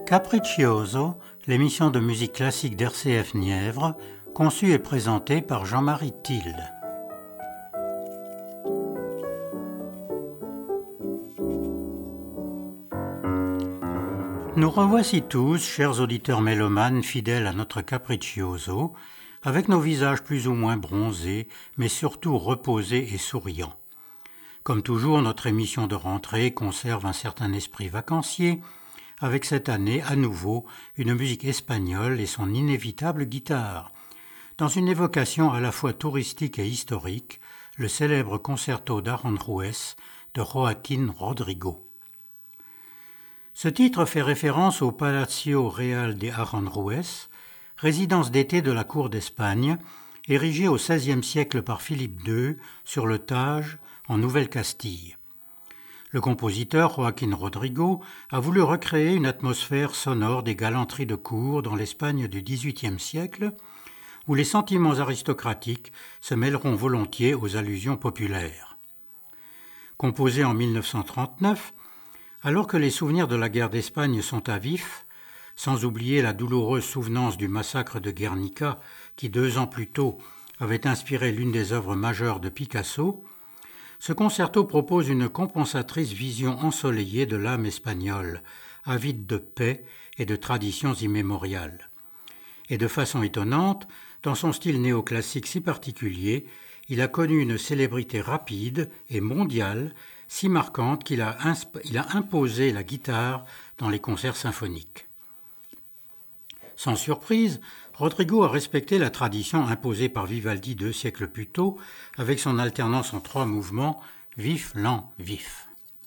Capriccioso, l'émission de musique classique d'RCF Nièvre, conçue et présentée par Jean-Marie Thill. Nous revoici tous, chers auditeurs mélomanes fidèles à notre Capriccioso, avec nos visages plus ou moins bronzés, mais surtout reposés et souriants. Comme toujours, notre émission de rentrée conserve un certain esprit vacancier, avec cette année, à nouveau, une musique espagnole et son inévitable guitare. Dans une évocation à la fois touristique et historique, le célèbre concerto d'Aranjuez de Joaquín Rodrigo. Ce titre fait référence au Palacio Real de Aranjuez, résidence d'été de la cour d'Espagne, érigée au XVIe siècle par Philippe II sur le Tage, en Nouvelle-Castille. Le compositeur Joaquín Rodrigo a voulu recréer une atmosphère sonore des galanteries de cour dans l'Espagne du XVIIIe siècle, où les sentiments aristocratiques se mêleront volontiers aux allusions populaires. Composé en 1939, alors que les souvenirs de la guerre d'Espagne sont à vif, sans oublier la douloureuse souvenance du massacre de Guernica qui 2 ans plus tôt avait inspiré l'une des œuvres majeures de Picasso, ce concerto propose une compensatrice vision ensoleillée de l'âme espagnole, avide de paix et de traditions immémoriales. Et de façon étonnante, dans son style néoclassique si particulier, il a connu une célébrité rapide et mondiale, si marquante qu'il a imposé la guitare dans les concerts symphoniques. Sans surprise, Rodrigo a respecté la tradition imposée par Vivaldi 2 siècles plus tôt, avec son alternance en 3 mouvements, vif, lent, vif.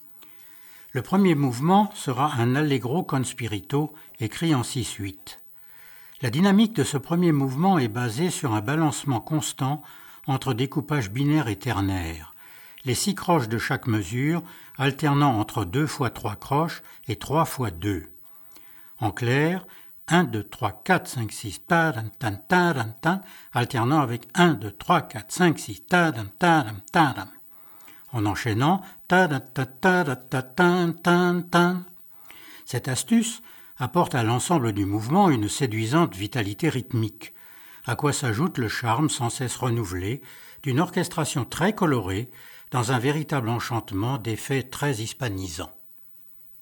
Le premier mouvement sera un allegro con spirito, écrit en 6/8. La dynamique de ce premier mouvement est basée sur un balancement constant entre découpage binaire et ternaire, les 6 croches de chaque mesure alternant entre 2 x 3 croches et 3 x 2. En clair, 1, 2, 3, 4, 5, 6, ta-dam, tan, ta-dam, tan, alternant avec 1, 2, 3, 4, 5, 6, ta-dam, ta-dam, ta-dam. En enchaînant, ta-dam, ta-dam, ta-dam, tan, tan. Cette astuce apporte à l'ensemble du mouvement une séduisante vitalité rythmique, à quoi s'ajoute le charme sans cesse renouvelé d'une orchestration très colorée dans un véritable enchantement d'effets très hispanisants.